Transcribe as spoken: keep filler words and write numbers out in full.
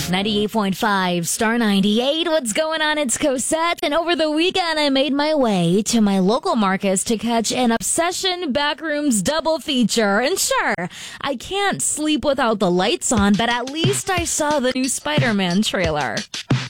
ninety-eight point five, Star ninety-eight. What's going on? It's Cosette. And over the weekend, I made my way to my local Marcus to catch an Obsession Backrooms double feature. And sure, I can't sleep without the lights on, but at least I saw the new Spider-Man trailer.